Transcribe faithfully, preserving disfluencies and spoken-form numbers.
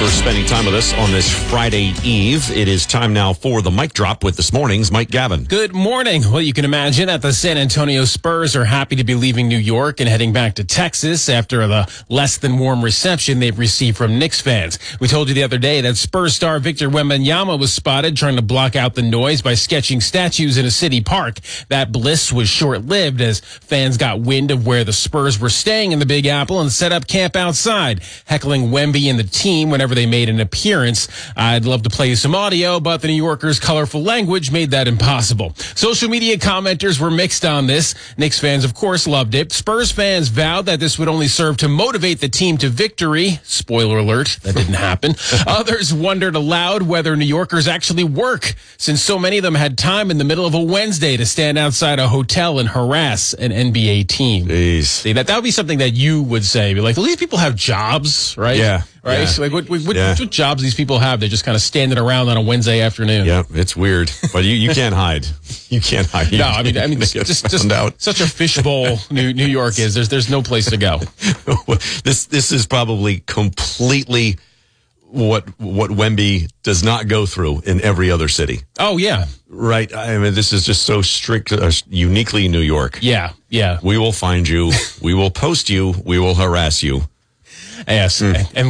for spending time with us on this Friday Eve. It is time now for the mic drop with this morning's Mike Gavin. Good morning. Well, you can imagine that the San Antonio Spurs are happy to be leaving New York and heading back to Texas after the less than warm reception they've received from Knicks fans. We told you the other day that Spurs star Victor Wembanyama was spotted trying to block out the noise by sketching statues in a city park. That bliss was short-lived as fans got wind of where the Spurs were staying in the Big Apple and set up camp outside, heckling Wemby and the team whenever they made an appearance. I'd love to play you some audio, but the New Yorker's colorful language made that impossible. Social media commenters were mixed on this. Knicks fans, of course, loved it. Spurs fans vowed that this would only serve to motivate the team to victory. Spoiler alert, that didn't happen. Others wondered aloud whether New Yorkers actually work, since so many of them had time in the middle of a Wednesday to stand outside a hotel and harass an N B A team. Jeez. See, that, that would be something that you would say. Be like, well, these people have jobs, right? Yeah. Right? Yeah. So like, what, what, what, Yeah. what jobs these people have? They're just kind of standing around on a Wednesday afternoon. Yeah, it's weird, but you, you can't hide. You can't hide. No, I mean, I mean, They just, get just, found out. just such a fishbowl New, New York is. There's, there's no place to go. this, this is probably completely what, what Wemby does not go through in every other city. Oh, yeah. Right. I mean, this is just so strict, uh, uniquely New York. Yeah, yeah. We will find you. We will post you. We will harass you. Yes. Mm. And